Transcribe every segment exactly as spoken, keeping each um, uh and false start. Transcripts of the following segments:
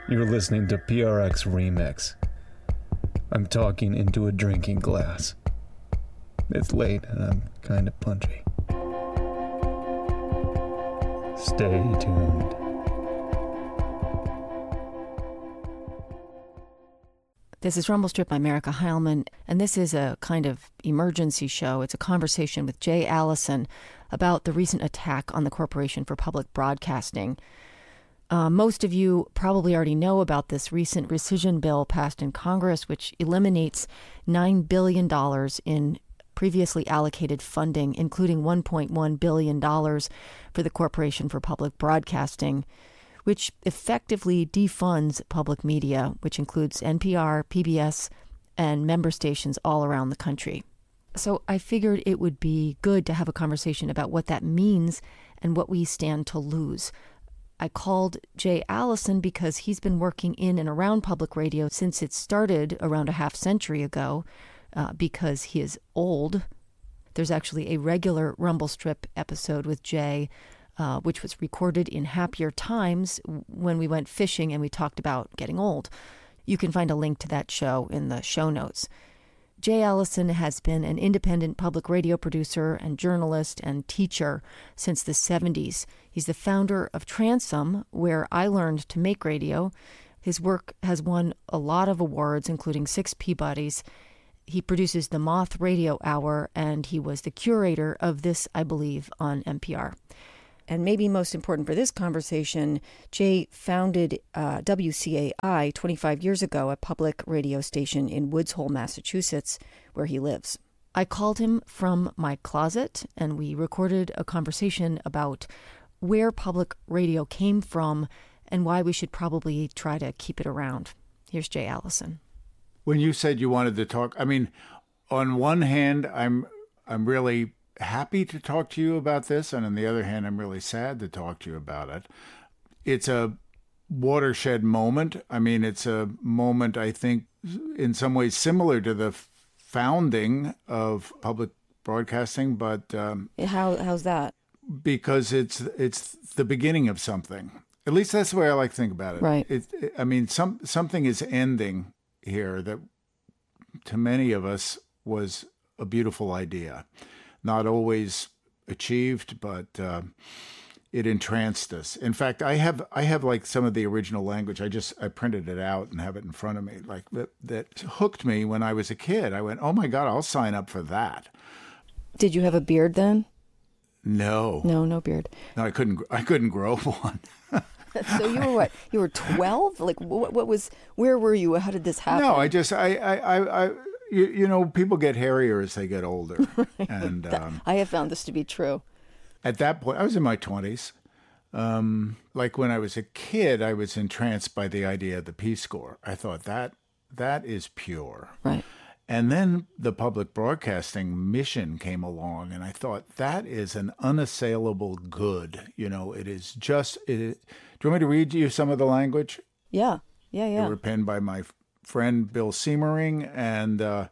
You're listening to P R X Remix. I'm talking into a drinking glass. It's late and I'm kind of punchy. Stay tuned. This is Rumble Strip. I'm Erica Heilman, and this is a kind of emergency show. It's a conversation with Jay Allison about the recent attack on the Corporation for Public Broadcasting. Uh, most of you probably already know about this recent rescission bill passed in Congress, which eliminates nine billion dollars in previously allocated funding, including one point one billion dollars for the Corporation for Public Broadcasting, which effectively defunds public media, which includes N P R, P B S, and member stations all around the country. So I figured it would be good to have a conversation about what that means and what we stand to lose. I called Jay Allison because he's been working in and around public radio since it started around a half century ago, uh, because he is old. There's actually a regular Rumble Strip episode with Jay, uh, which was recorded in happier times when we went fishing and we talked about getting old. You can find a link to that show in the show notes. Jay Allison has been an independent public radio producer and journalist and teacher since the seventies. He's the founder of Transom, where I learned to make radio. His work has won a lot of awards, including six Peabodys. He produces the Moth Radio Hour, and he was the curator of This, I Believe, on N P R. And maybe most important for this conversation, Jay founded uh, W C A I twenty-five years ago, a public radio station in Woods Hole, Massachusetts, where he lives. I called him from my closet, and we recorded a conversation about where public radio came from and why we should probably try to keep it around. Here's Jay Allison. When you said you wanted to talk, I mean, on one hand, I'm I'm really happy to talk to you about this, and on the other hand, I'm really sad to talk to you about it. It's a watershed moment. I mean, it's a moment, I think, in some ways similar to the founding of public broadcasting, but um, how how's that? Because it's it's the beginning of something. At least that's the way I like to think about it. Right. It, it, I mean, some something is ending here that, to many of us, was a beautiful idea. Not always achieved, but uh, it entranced us. In fact, I have I have like some of the original language. I just I printed it out and have it in front of me. Like that, that hooked me when I was a kid. I went, oh my God, I'll sign up for that. Did you have a beard then? No. No, no beard. No, I couldn't. I couldn't grow one. So you were what? You were twelve? Like what? What was? Where were you? How did this happen? No, I just I I I. I You, you know, people get hairier as they get older. Right. And um, I have found this to be true. At that point, I was in my twenties. Um, like when I was a kid, I was entranced by the idea of the Peace Corps. I thought that that is pure. Right. And then the public broadcasting mission came along, and I thought that is an unassailable good. You know, it is just. It, do you want me to read you some of the language? Yeah, yeah, yeah. They were penned by my friend Bill Siemering, and uh,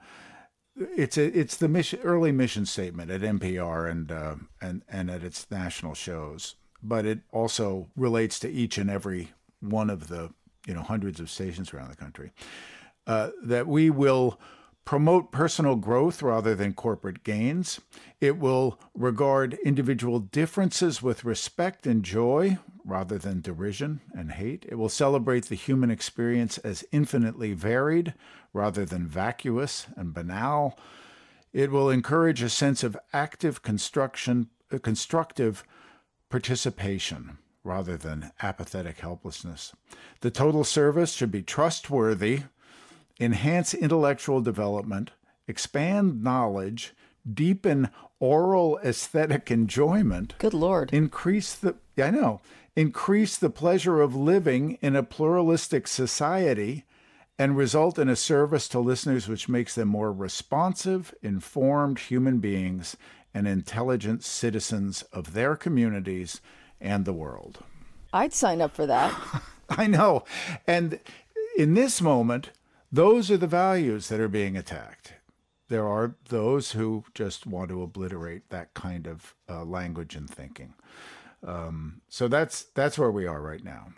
it's a, it's the mission, early mission statement at N P R and uh, and and at its national shows. But it also relates to each and every one of the you know hundreds of stations around the country. Uh, that we will promote personal growth rather than corporate gains. It will regard individual differences with respect and joy rather than derision and hate. It will celebrate the human experience as infinitely varied rather than vacuous and banal. It will encourage a sense of active construction, uh, constructive participation rather than apathetic helplessness. The total service should be trustworthy, enhance intellectual development, expand knowledge, deepen oral aesthetic enjoyment. Good Lord. Increase the, I know, increase the pleasure of living in a pluralistic society and result in a service to listeners which makes them more responsive, informed human beings and intelligent citizens of their communities and the world. I'd sign up for that. I know. And in this moment, those are the values that are being attacked. There are those who just want to obliterate that kind of uh, language and thinking. Um, so that's that's where we are right now.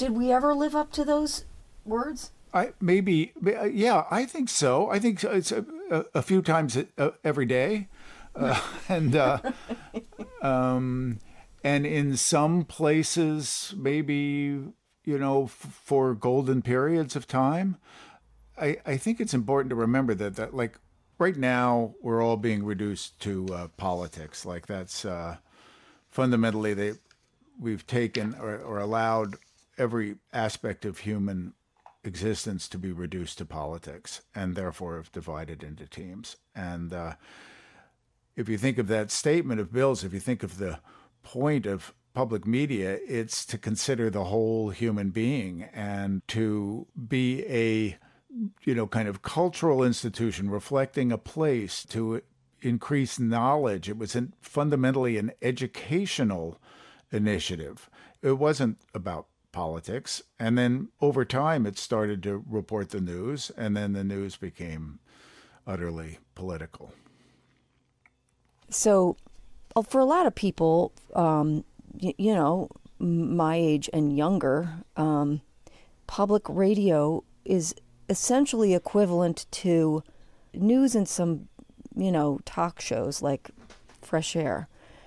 did we ever live up to those words? I maybe, yeah, I think so. I think it's a, a, a few times every day, uh, and uh, um, and in some places, maybe you know, f- for golden periods of time. I I think it's important to remember that that like right now we're all being reduced to uh, politics. Like that's uh, fundamentally they we've taken or, or allowed every aspect of human existence to be reduced to politics, and therefore have divided into teams. And uh, if you think of that statement of Bill's, if you think of the point of public media, it's to consider the whole human being and to be a, you know, kind of cultural institution reflecting a place to increase knowledge. It was an, fundamentally an educational initiative. It wasn't about politics. And then over time, it started to report the news, and then the news became utterly political. So for a lot of people, um, you, you know, my age and younger, um, public radio is essentially equivalent to news and some, you know, talk shows like Fresh Air.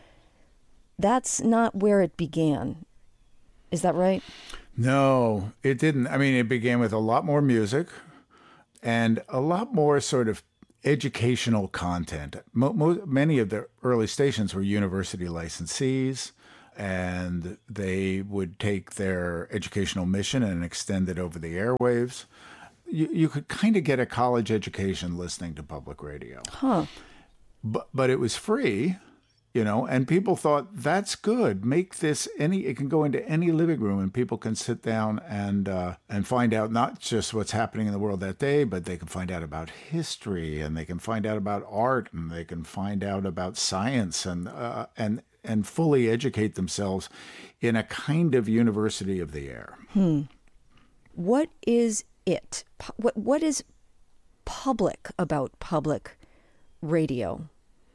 That's not where it began. Is that right? No, it didn't. I mean, it began with a lot more music and a lot more sort of educational content. Mo- mo- many of the early stations were university licensees, and they would take their educational mission and extend it over the airwaves. You, you could kind of get a college education listening to public radio. Huh. But, but it was free. You know, and people thought, that's good. Make this any, it can go into any living room and people can sit down and uh, and find out not just what's happening in the world that day, but they can find out about history, and they can find out about art, and they can find out about science, and uh, and and fully educate themselves in a kind of university of the air. Hmm. What is it? What What is public about public radio?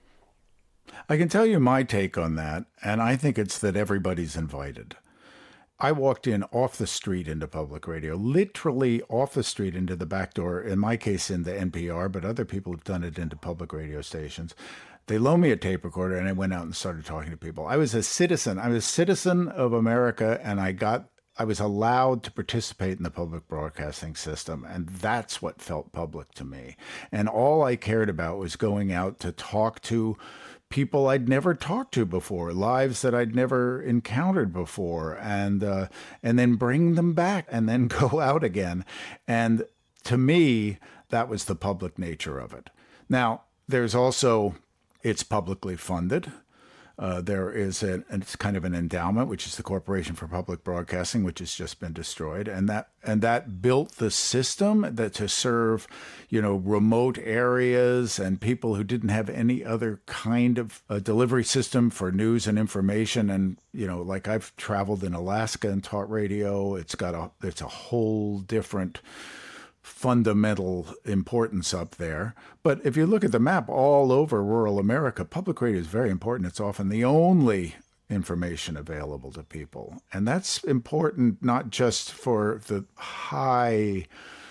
I can tell you my take on that, and I think it's that everybody's invited. I walked in off the street into public radio, literally off the street into the back door, in my case into N P R, but other people have done it into public radio stations. They loaned me a tape recorder, and I went out and started talking to people. I was a citizen. I was a citizen of America, and I got I was allowed to participate in the public broadcasting system, and that's what felt public to me. And all I cared about was going out to talk to people I'd never talked to before, lives that I'd never encountered before, and uh, and then bring them back and then go out again. And to me, that was the public nature of it. Now, there's also, it's publicly funded. Uh, there is a, it's kind of an endowment, which is the Corporation for Public Broadcasting, which has just been destroyed, and that and that built the system that to serve, you know, remote areas and people who didn't have any other kind of uh, delivery system for news and information. And you know, like I've traveled in Alaska and taught radio. It's got a it's a whole different fundamental importance up there. But if you look at the map all over rural America, public radio is very important. It's often the only information available to people. And that's important not just for the high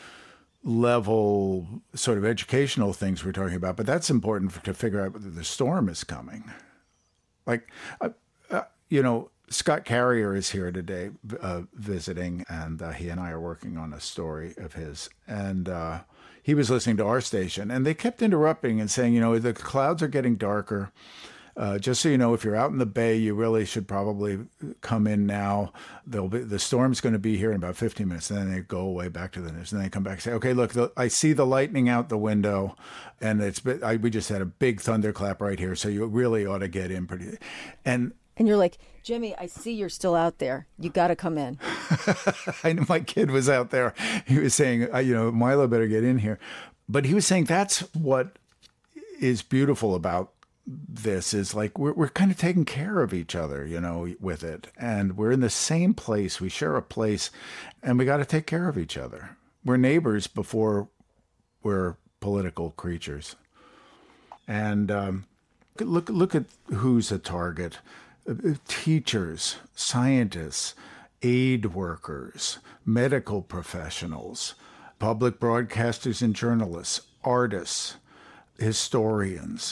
level sort of educational things we're talking about, but that's important for, to figure out whether the storm is coming. Like, uh, uh, you know, Scott Carrier is here today uh, visiting, and uh, he and I are working on a story of his. And uh, he was listening to our station, and they kept interrupting and saying, you know, the clouds are getting darker. Uh, just so you know, if you're out in the bay, you really should probably come in now. There'll be, the storm's going to be here in about fifteen minutes. And then they go away back to the news. And then they come back and say, okay, look, the, I see the lightning out the window, and it's I, we just had a big thunderclap right here. So you really ought to get in pretty. And And you're like, Jimmy, I see you're still out there. You got to come in. I know my kid was out there. He was saying, you know, Milo better get in here. But he was saying that's what is beautiful about this is like we're we're kind of taking care of each other, you know, with it. And we're in the same place. We share a place, and we got to take care of each other. We're neighbors before we're political creatures. And um, look look at who's a target. Teachers, scientists, aid workers, medical professionals, public broadcasters and journalists, artists, historians.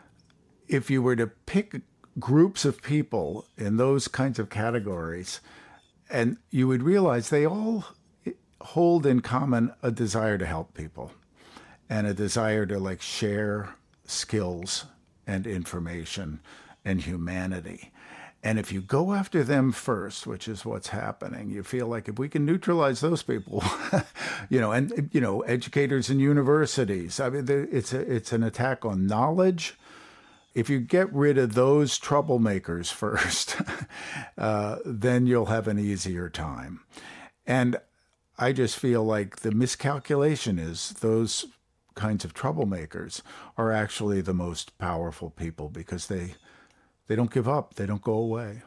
If you were to pick groups of people in those kinds of categories, and you would realize they all hold in common a desire to help people and a desire to like share skills and information and humanity. And if you go after them first, which is what's happening, you feel like if we can neutralize those people, you know, and, you know, educators and universities, I mean, it's a, it's an attack on knowledge. If you get rid of those troublemakers first, uh, then you'll have an easier time. And I just feel like the miscalculation is those kinds of troublemakers are actually the most powerful people because they they don't give up. They don't go away.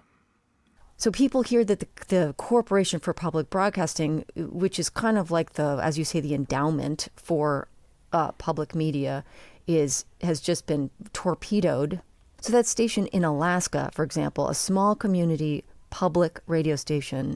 So people hear that the, the Corporation for Public Broadcasting, which is kind of like the, as you say, the endowment for uh, public media, is has just been torpedoed. So that station in Alaska, for example, a small community public radio station,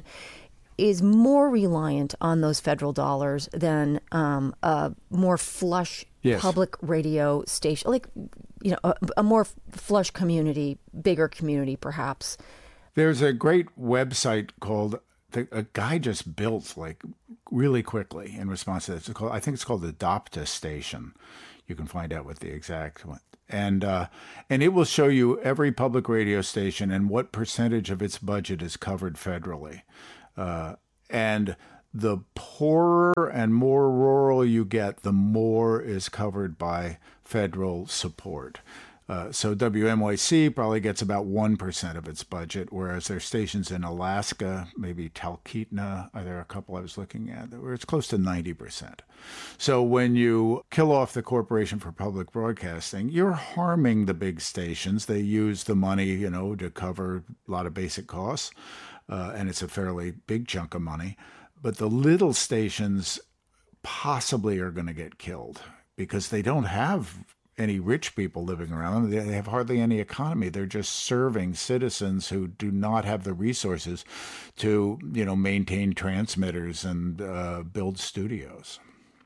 is more reliant on those federal dollars than um, a more flush yes. public radio station, like, you know, a, a more flush community, bigger community, perhaps. There's a great website called, a guy just built like really quickly in response to this. It's called, I think it's called Adopt a Station. You can find out what the exact one. And uh, and it will show you every public radio station and what percentage of its budget is covered federally. Uh, and the poorer and more rural you get, the more is covered by federal support. Uh, so W M Y C probably gets about one percent of its budget, whereas there are stations in Alaska, maybe Talkeetna, are there a couple I was looking at, where it's close to ninety percent. So when you kill off the Corporation for Public Broadcasting, you're harming the big stations. They use the money, you know, to cover a lot of basic costs, uh, and it's a fairly big chunk of money. But the little stations possibly are going to get killed because they don't have any rich people living around them. They have hardly any economy. They're just serving citizens who do not have the resources to, you know, maintain transmitters and uh, build studios.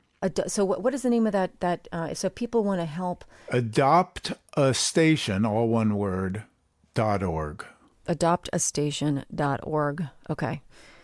So what is the name of that? That uh, so people want to help. Adopt a Station, all one word, dot org. adopt a station dot org. Okay.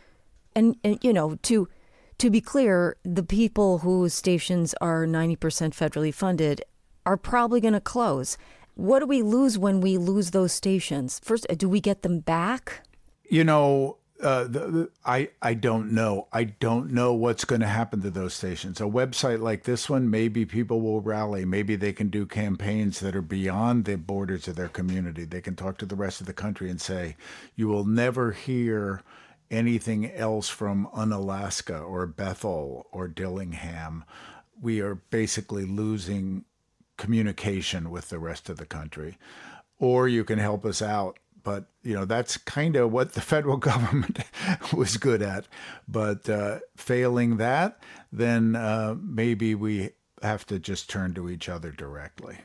And, and you know, to to be clear, the people whose stations are ninety percent federally funded are probably going to close. What do we lose when we lose those stations? First, do we get them back? You know, uh, the, the, I I don't know. I don't know what's going to happen to those stations. A website like this one, maybe people will rally. Maybe they can do campaigns that are beyond the borders of their community. They can talk to the rest of the country and say, you will never hear anything else from Unalaska or Bethel or Dillingham. We are basically losing communication with the rest of the country. Or you can help us out. But, you know, that's kind of what the federal government was good at. But uh, failing that, then uh, maybe we have to just turn to each other directly.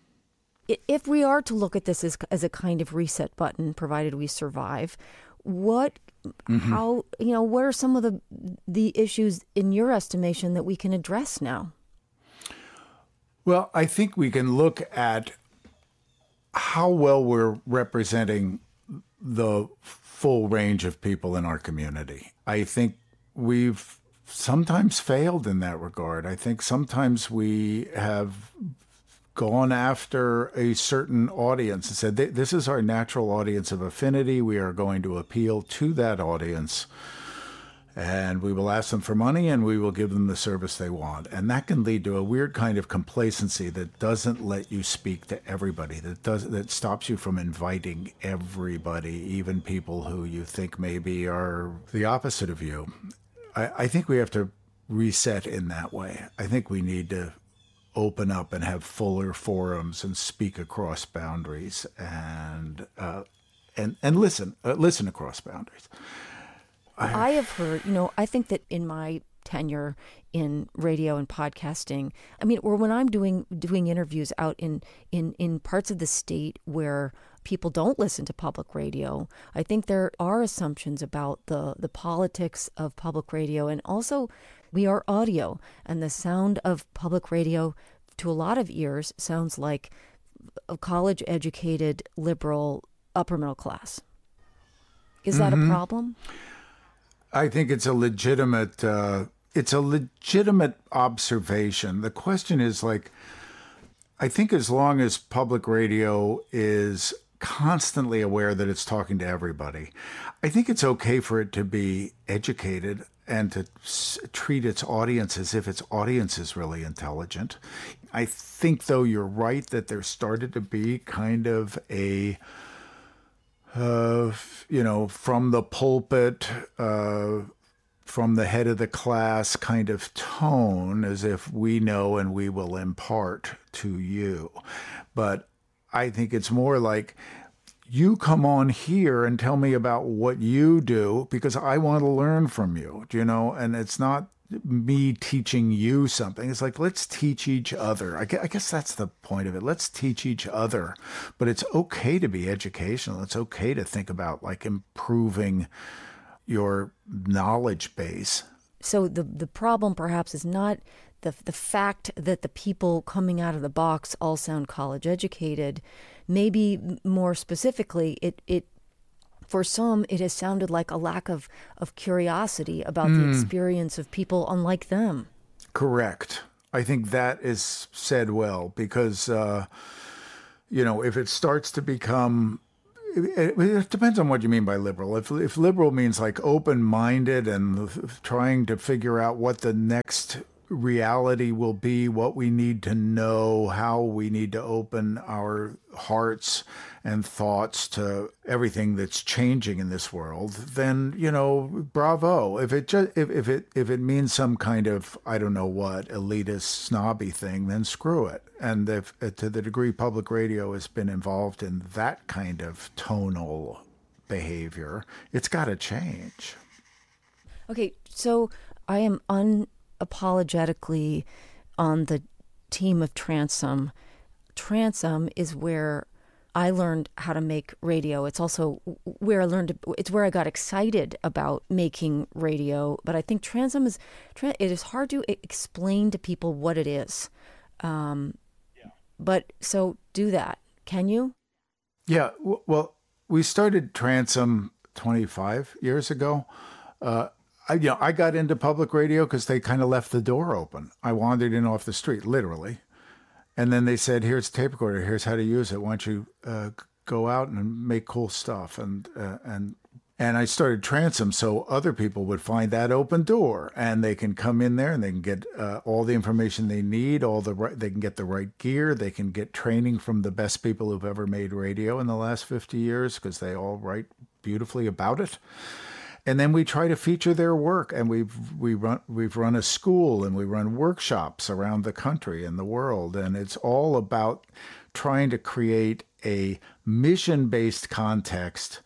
If we are to look at this as, as a kind of reset button, provided we survive, what, mm-hmm. how, you know, what are some of the the issues in your estimation that we can address now? Well, I think we can look at how well we're representing the full range of people in our community. I think we've sometimes failed in that regard. I think sometimes we have gone after a certain audience and said, this is our natural audience of affinity. We are going to appeal to that audience. And we will ask them for money and we will give them the service they want. And that can lead to a weird kind of complacency that doesn't let you speak to everybody, that does that stops you from inviting everybody, even people who you think maybe are the opposite of you. I, I think we have to reset in that way. I think we need to open up and have fuller forums and speak across boundaries and uh, and and listen, uh, listen across boundaries. I have heard, you know, I think that in my tenure in radio and podcasting. I mean, or when I'm doing doing interviews out in, in, in parts of the state where people don't listen to public radio, I think there are assumptions about the, the politics of public radio. And also, we are audio, and the sound of public radio to a lot of ears sounds like a college-educated, liberal, upper middle class. Is that mm-hmm. a problem? I think it's a legitimate, uh, it's a legitimate observation. The question is, like, I think as long as public radio is constantly aware that it's talking to everybody, I think it's okay for it to be educated and to s- treat its audience as if its audience is really intelligent. I think, though, you're right that there started to be kind of a, uh, you know, from the pulpit, uh, from the head of the class kind of tone, as if we know and we will impart to you. But I think it's more like, you come on here and tell me about what you do because I want to learn from you, you know, and it's not me teaching you something. It's like, let's teach each other. I guess that's the point of it. Let's teach each other. But it's okay to be educational. It's okay to think about like improving your knowledge base. So the the problem perhaps is not the the fact that the people coming out of the box all sound college educated. Maybe more specifically, it it for some it has sounded like a lack of, of curiosity about mm. the experience of people unlike them. Correct. I think that is said well, because uh, you know, if it starts to become, It, it depends on what you mean by liberal. If if liberal means like open-minded and trying to figure out what the next reality will be, what we need to know, how we need to open our hearts and thoughts to everything that's changing in this world, then, you know, bravo. If it just if, if it if it means some kind of, I don't know what, elitist snobby thing, then screw it. And if to the degree public radio has been involved in that kind of tonal behavior, it's got to change. Okay, so I am unapologetically on the team of Transom. Transom is where I learned how to make radio. It's also where I learned, it's where I got excited about making radio. But I think Transom is, it is hard to explain to people what it is. Um, yeah. But so do that. Can you? Yeah. Well, we started Transom twenty-five years ago. Uh, I, you know, I got into public radio because they kind of left the door open. I wandered in off the street, literally. And then they said, here's a tape recorder. Here's how to use it. Why don't you uh, go out and make cool stuff? And uh, and and I started Transom so other people would find that open door, and they can come in there and they can get uh, all the information they need. All the right, they can get the right gear. They can get training from the best people who've ever made radio in the last fifty years, because they all write beautifully about it. And then we try to feature their work, and we've we run we've run a school, and we run workshops around the country and the world, and it's all about trying to create a mission-based context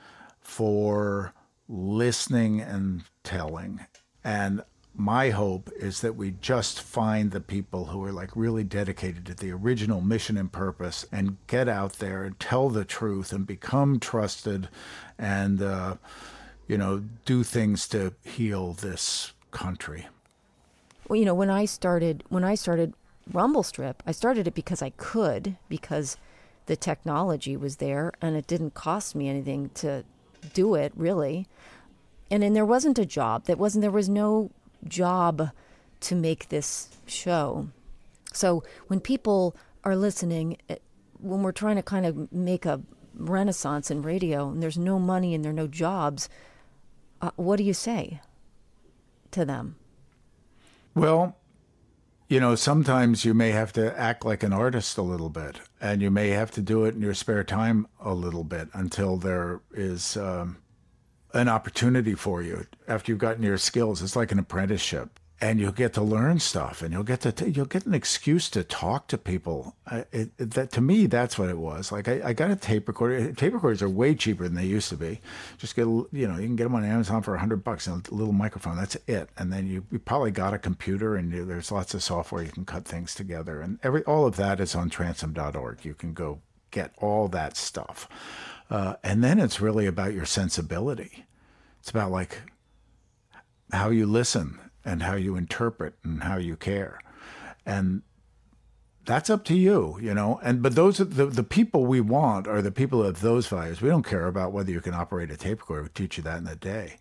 for listening and telling. And my hope is that we just find the people who are like really dedicated to the original mission and purpose, and get out there and tell the truth and become trusted, and uh, you know, do things to heal this country. Well, you know, when I started, when I started Rumble Strip, I started it because I could, because the technology was there and it didn't cost me anything to do it, really. And then there wasn't a job. That wasn't, there was no job to make this show. So when people are listening, when we're trying to kind of make a renaissance in radio and there's no money and there are no jobs, Uh, what do you say to them? Well, you know, sometimes you may have to act like an artist a little bit, and you may have to do it in your spare time a little bit until there is um, an opportunity for you. After you've gotten your skills, it's like an apprenticeship. and you'll get to learn stuff, and you'll get to t- you'll get an excuse to talk to people. I, it, it, that to me, that's what it was. Like I, I got a tape recorder. Tape recorders are way cheaper than they used to be. Just get a, you know you can get them on Amazon for a hundred bucks and a little microphone. That's it. And then you, you probably got a computer, and you, there's lots of software you can cut things together. And every all of that is on transom dot org. You can go get all that stuff, uh, and then it's really about your sensibility. It's about like how you listen and how you interpret and how you care. And that's up to you, you know. And but those are the, the people we want are the people of those values. We don't care about whether you can operate a tape recorder. We teach you that in a day.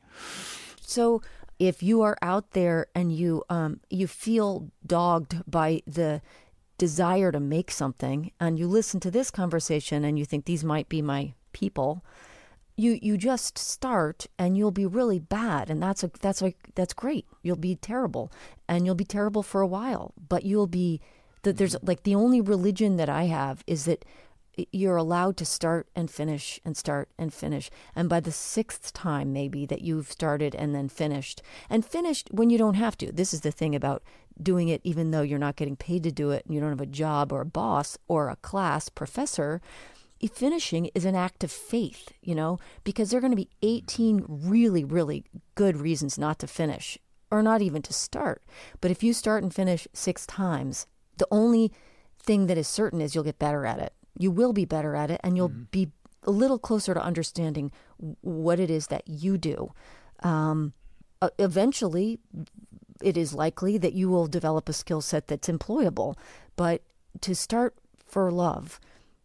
So if you are out there and you um, you feel dogged by the desire to make something, and you listen to this conversation and you think these might be my people, You you just start and you'll be really bad, and that's a that's a that's great. You'll be terrible, and you'll be terrible for a while, but you'll be that there's like the only religion that I have is that you're allowed to start and finish and start and finish, and by the sixth time maybe that you've started and then finished and finished when you don't have to. This is the thing about doing it even though you're not getting paid to do it and you don't have a job or a boss or a class professor. Finishing is an act of faith, you know, because there are going to be eighteen really, really good reasons not to finish or not even to start. But if you start and finish six times, the only thing that is certain is you'll get better at it. You will be better at it, and you'll mm-hmm. be a little closer to understanding what it is that you do. Um, eventually, it is likely that you will develop a skill set that's employable. But to start for love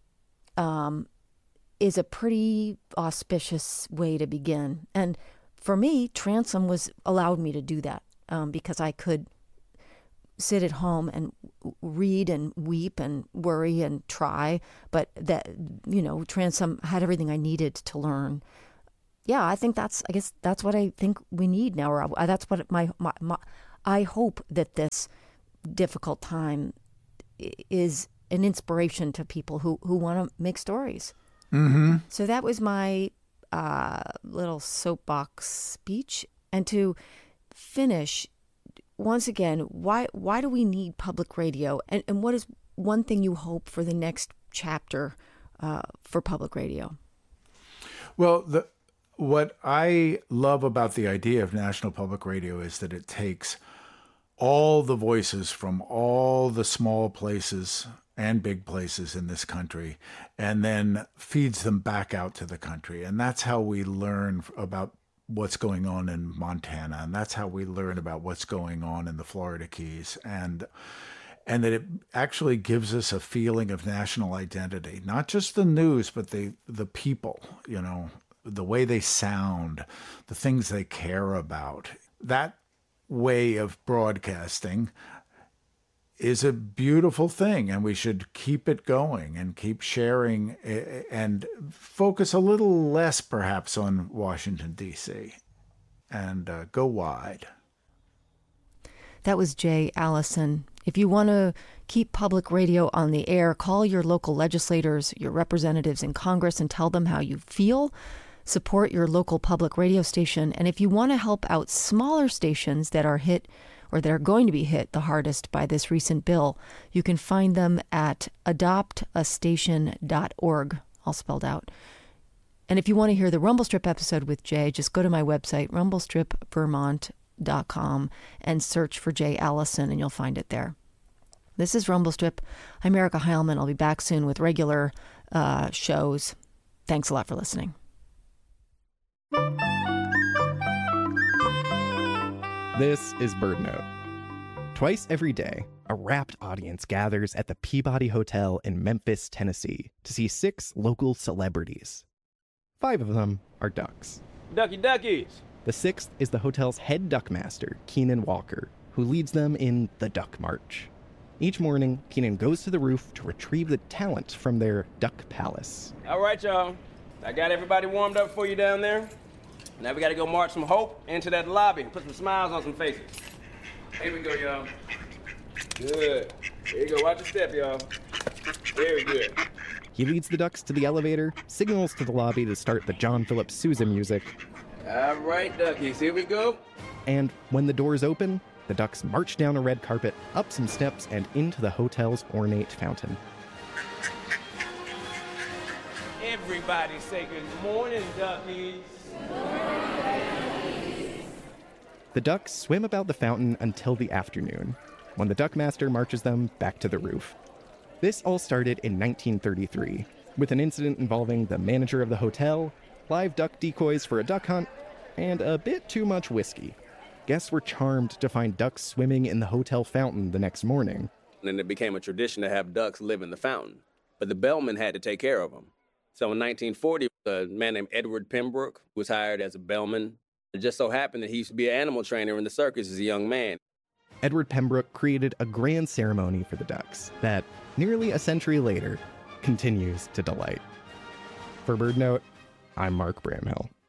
Um, is a pretty auspicious way to begin. And for me, Transom was allowed me to do that um, because I could sit at home and read and weep and worry and try. But that, you know, Transom had everything I needed to learn. Yeah, I think that's, I guess that's what I think we need now. Or I, that's what my, my, my, I hope that this difficult time is an inspiration to people who, who want to make stories. Mm-hmm. So that was my uh, little soapbox speech. And to finish, once again, why why do we need public radio? And, and what is one thing you hope for the next chapter uh, for public radio? Well, the, what I love about the idea of National Public Radio is that it takes all the voices from all the small places and big places in this country, and then feeds them back out to the country. And that's how we learn about what's going on in Montana, and that's how we learn about what's going on in the Florida Keys, and and that it actually gives us a feeling of national identity, not just the news, but the the people, you know, the way they sound, the things they care about. That way of broadcasting is a beautiful thing, and we should keep it going and keep sharing and focus a little less perhaps on Washington, D C, and uh, go wide. That was Jay Allison. If you want to keep public radio on the air, call your local legislators, your representatives in Congress, and tell them how you feel. Support your local public radio station. And if you want to help out smaller stations that are hit or that are going to be hit the hardest by this recent bill, you can find them at adopt a station dot org, all spelled out. And if you want to hear the Rumble Strip episode with Jay, just go to my website, rumble strip vermont dot com, and search for Jay Allison, and you'll find it there. This is Rumble Strip. I'm Erica Heilman. I'll be back soon with regular uh, shows. Thanks a lot for listening. This is BirdNote. Twice every day, a rapt audience gathers at the Peabody Hotel in Memphis, Tennessee, to see six local celebrities. Five of them are ducks. Ducky duckies! The sixth is the hotel's head duckmaster, Keenan Walker, who leads them in the Duck March. Each morning, Keenan goes to the roof to retrieve the talent from their duck palace. All right, y'all. I got everybody warmed up for you down there. Now we gotta go march some hope into that lobby and put some smiles on some faces. Here we go, y'all. Good. Here you go. Watch your step, y'all. Very good. He leads the ducks to the elevator, signals to the lobby to start the John Philip Sousa music. All right, duckies. Here we go. And when the doors open, The ducks march down a red carpet, up some steps, and into the hotel's ornate fountain. Everybody say good morning, duckies. The ducks swim about the fountain until the afternoon, when the duckmaster marches them back to the roof. This all started in nineteen thirty-three, with an incident involving the manager of the hotel, live duck decoys for a duck hunt, and a bit too much whiskey. Guests were charmed to find ducks swimming in the hotel fountain the next morning. And it became a tradition to have ducks live in the fountain, but the bellman had to take care of them. So in nineteen forty, a man named Edward Pembroke was hired as a bellman. It just so happened that he used to be an animal trainer in the circus as a young man. Edward Pembroke created a grand ceremony for the ducks that, nearly a century later, continues to delight. For BirdNote, I'm Mark Bramhill.